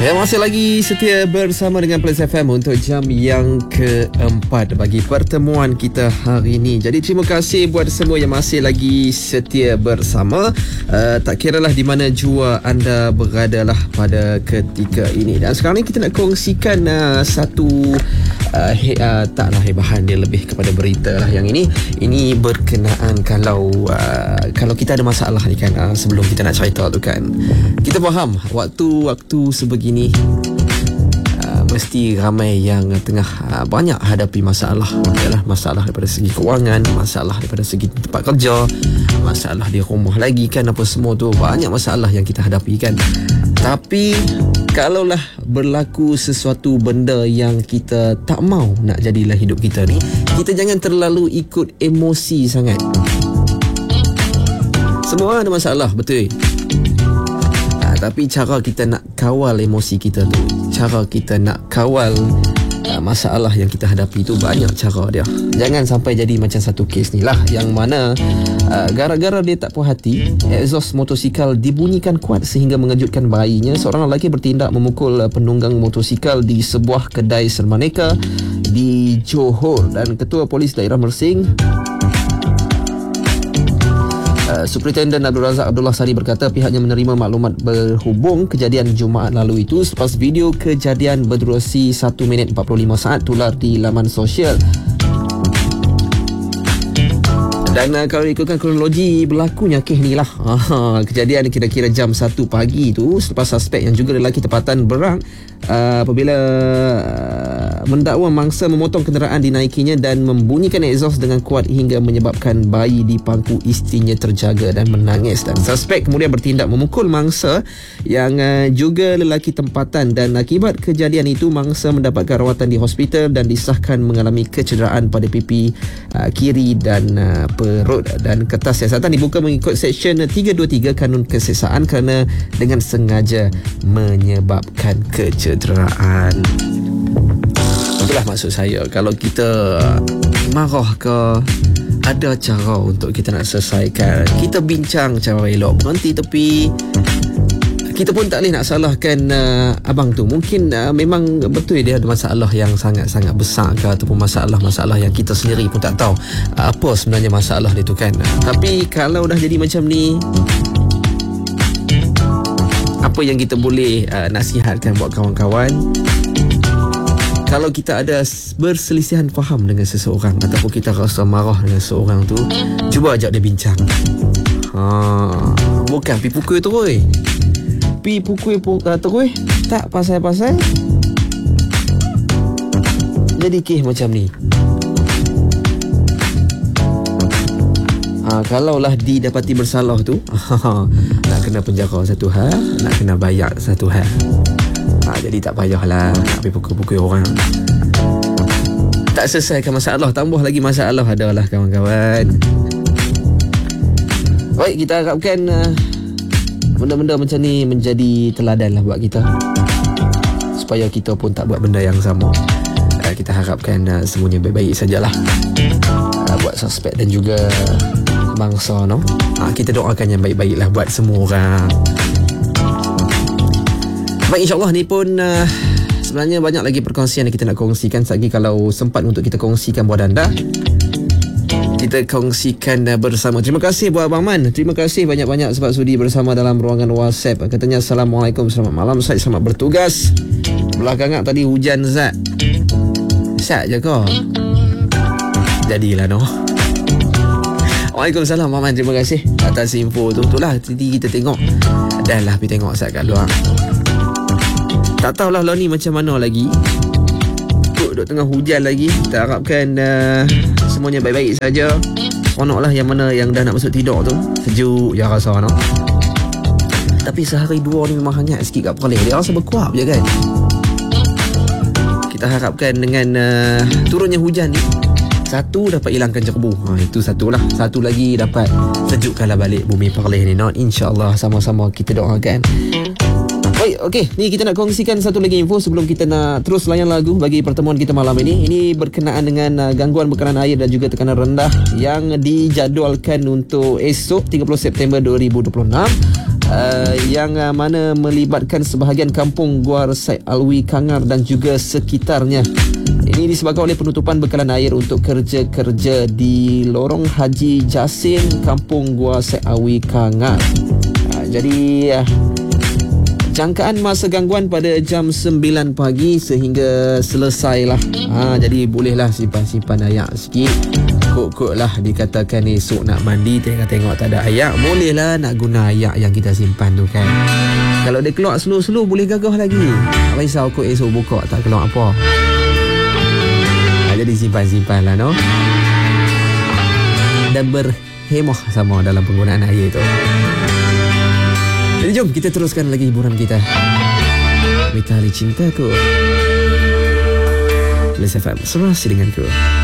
Ya, masih lagi setia bersama dengan Plus FM untuk jam yang keempat bagi pertemuan kita hari ini. Jadi terima kasih buat semua yang masih lagi setia bersama. Tak kiralah di mana jua anda beradalah pada ketika ini. Dan sekarang ni kita nak kongsikan satu taklah hebahan, dia lebih kepada berita lah yang ini. Ini berkenaan kalau kita ada masalah ni kan, sebelum kita nak cerita tu kan, kita faham waktu sebegini mesti ramai yang tengah banyak hadapi masalah. Adalah masalah daripada segi kewangan, masalah daripada segi tempat kerja, masalah di rumah lagi kan, apa semua tu, banyak masalah yang kita hadapi kan. Tapi kalaulah berlaku sesuatu benda yang kita tak mau nak jadilah hidup kita ni, kita jangan terlalu ikut emosi sangat. Semua ada masalah, betul. Tapi cara kita nak kawal emosi kita tu, cara kita nak kawal masalah yang kita hadapi tu, banyak cara dia. Jangan sampai jadi macam satu kes ni lah, yang mana gara-gara dia tak puas hati, exhaust motosikal dibunyikan kuat sehingga mengejutkan bayinya. Seorang lelaki bertindak memukul penunggang motosikal di sebuah kedai sermaneka di Johor. Dan Ketua Polis Daerah Mersing, Superintendent Abdul Razak Abdullah Sari berkata pihaknya menerima maklumat berhubung kejadian Jumaat lalu itu selepas video kejadian berdurasi 1 minit 45 saat tular di laman sosial. Dan kalau ikutkan kronologi berlakunya kes ni lah, kejadian kira-kira jam 1 pagi tu selepas suspek yang juga lelaki tempatan berang apabila mendakwa mangsa memotong kenderaan dinaikinya dan membunyikan exhaust dengan kuat hingga menyebabkan bayi di pangku isterinya terjaga dan menangis. Dan suspek kemudian bertindak memukul mangsa yang juga lelaki tempatan, dan akibat kejadian itu mangsa mendapatkan rawatan di hospital dan disahkan mengalami kecederaan pada pipi kiri dan perut. Dan kertas siasatan dibuka mengikut Seksyen 323 Kanun Keseksaan kerana dengan sengaja menyebabkan kecederaan. Itulah maksud saya, kalau kita marah ke, ada cara untuk kita nak selesaikan. Kita bincang cara elok, berhenti tepi. Kita pun tak boleh nak salahkan abang tu. Mungkin memang betul dia ada masalah yang sangat-sangat besar ke, ataupun masalah-masalah yang kita sendiri pun tak tahu apa sebenarnya masalah dia tu kan. Tapi kalau dah jadi macam ni, apa yang kita boleh nasihatkan buat kawan-kawan, kalau kita ada berselisihan faham dengan seseorang, ataupun kita rasa marah dengan seseorang tu, cuba ajak dia bincang. Bukan pergi pukul terus. Pergi pukul terus, tak pasal-pasal jadi kes macam ni. Kalaulah didapati bersalah tu, nak kena penjara satu hal, nak kena bayar satu hal. Jadi tak payahlah nak pergi pukul-pukul orang. Tak selesaikan masalah, tambah lagi masalah adalah kawan-kawan. Baik, kita harapkan benda-benda macam ni menjadi teladan lah buat kita, supaya kita pun tak buat benda yang sama. Kita harapkan semuanya baik-baik sajalah buat suspek dan juga bangsa, no? Kita doakan yang baik-baik lah buat semua orang. Baik, insyaAllah ni pun sebenarnya banyak lagi perkongsian yang kita nak kongsikan. Lagi kalau sempat untuk kita kongsikan buat anda, kita kongsikan bersama. Terima kasih buat Abang Man. Terima kasih banyak-banyak sebab sudi bersama dalam ruangan WhatsApp. Katanya Assalamualaikum, selamat malam, saya selamat bertugas. Belakangan tadi hujan Zat. Sat je kau. Jadilah no. Waalaikumsalam Abang Man, terima kasih atas info tu. Itulah tadi kita tengok. Dah lah pergi tengok Zat kat luar. Tak tahulah lah ni macam mana lagi. Duduk tengah hujan lagi. Kita harapkan semuanya baik-baik saja. Seronoklah yang mana yang dah nak masuk tidur tu. Sejuk je rasa, no? Tapi sehari dua ni memang hangat sikit kat kepala. Dia rasa berkuap je kan. Kita harapkan dengan turunnya hujan ni, satu dapat hilangkan cerubu. Itu satulah. Satu lagi dapat sejukkanlah balik bumi Perlis ni, no? InsyaAllah sama-sama kita doakan. Baik, okey. Ni kita nak kongsikan satu lagi info sebelum kita nak terus layan lagu bagi pertemuan kita malam ini. Ini berkenaan dengan gangguan bekalan air dan juga tekanan rendah yang dijadualkan untuk esok 30 September 2026. yang mana melibatkan sebahagian kampung Gua Resai, Alwi, Kangar dan juga sekitarnya. Ini disebabkan oleh penutupan bekalan air untuk kerja-kerja di Lorong Haji Jasin, kampung Gua Resai, Alwi, Kangar. Jadi jangkaan masa gangguan pada jam 9 pagi sehingga selesailah. Jadi bolehlah simpan-simpan ayak sikit. Kok lah dikatakan esok nak mandi tengok tak ada ayak, bolehlah nak guna ayak yang kita simpan tu kan. Kalau dia keluar slow-slow boleh gagah lagi. Tak risau kok esok buka tak keluar apa. Jadi simpan-simpan lah no. Dan berhemah sama dalam penggunaan air tu. Jadi jom kita teruskan lagi hiburan kita. Mitali Cintaku, Plus FM, serasi denganku.